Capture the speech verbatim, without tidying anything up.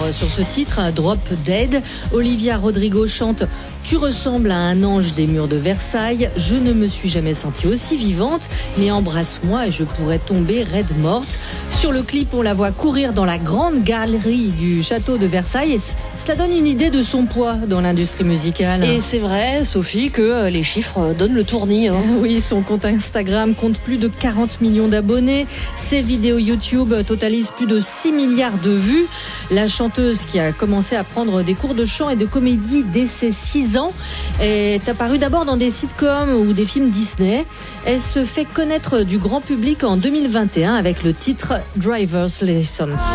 sur ce titre, Drop Dead. Olivia Rodrigo chante « Tu ressembles à un ange des murs de Versailles. Je ne me suis jamais sentie aussi vivante, mais embrasse-moi et je pourrais tomber raide morte ». Sur le clip, on la voit courir dans la grande galerie du château de Versailles et cela donne une idée de son poids dans l'industrie musicale. Et c'est vrai, Sophie, que les chiffres donnent le tournis. Hein. Oui, son compte Instagram compte plus de quarante millions d'abonnés. Ses vidéos YouTube totalisent plus de six milliards de vues. La chanteuse, qui a commencé à prendre des cours de chant et de comédie dès ses six ans, est apparue d'abord dans des sitcoms ou des films Disney. Elle se fait connaître du grand public en deux mille vingt et un avec le titre Driver's License.